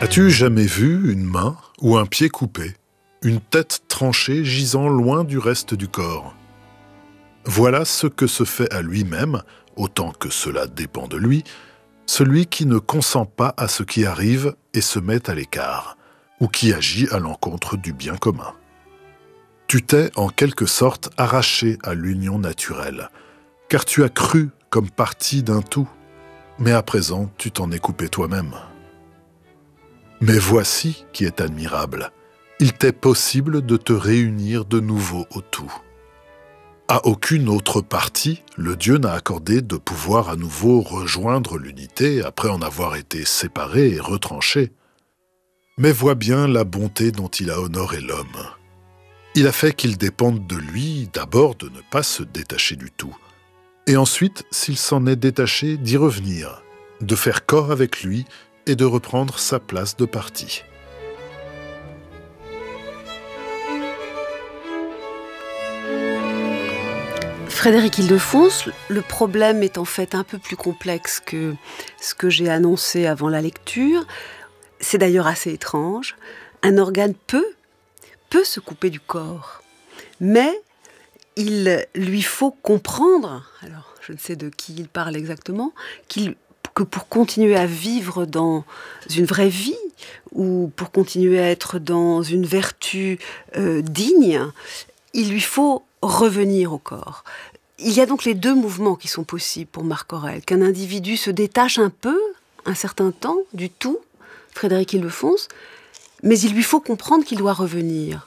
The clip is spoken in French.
As-tu jamais vu une main ou un pied coupé, une tête tranchée gisant loin du reste du corps? Voilà ce que se fait à lui-même, autant que cela dépend de lui, celui qui ne consent pas à ce qui arrive et se met à l'écart, ou qui agit à l'encontre du bien commun. Tu t'es en quelque sorte arraché à l'union naturelle, car tu as cru comme partie d'un tout, mais à présent tu t'en es coupé toi-même. Mais voici qui est admirable. Il t'est possible de te réunir de nouveau au tout. À aucune autre partie, le Dieu n'a accordé de pouvoir à nouveau rejoindre l'unité après en avoir été séparé et retranché. Mais vois bien la bonté dont il a honoré l'homme. Il a fait qu'il dépende de lui d'abord de ne pas se détacher du tout, et ensuite, s'il s'en est détaché, d'y revenir, de faire corps avec lui et de reprendre sa place de partie. Frédéric Ildefonse, le problème est en fait un peu plus complexe que ce que j'ai annoncé avant la lecture. C'est d'ailleurs assez étrange. Un organe peut se couper du corps, mais il lui faut comprendre, alors je ne sais de qui il parle exactement, que pour continuer à vivre dans une vraie vie, ou pour continuer à être dans une vertu digne, il lui faut revenir au corps. Il y a donc les deux mouvements qui sont possibles pour Marc Aurèle, qu'un individu se détache un peu, un certain temps, du tout, Frédéric Ildefonse, mais il lui faut comprendre qu'il doit revenir.